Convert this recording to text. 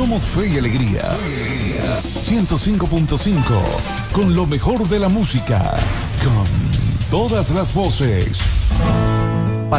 Somos Fe y Alegría. 105.5. Con lo mejor de la música. Con todas las voces.